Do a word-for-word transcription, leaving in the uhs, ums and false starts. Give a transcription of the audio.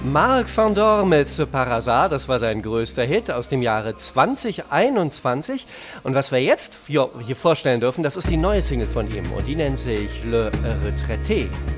Marc Fandor mit Ce Par Hasard, das war sein größter Hit aus dem Jahre zwanzig einundzwanzig. Und was wir jetzt hier vorstellen dürfen, das ist die neue Single von ihm und die nennt sich Le Retraité.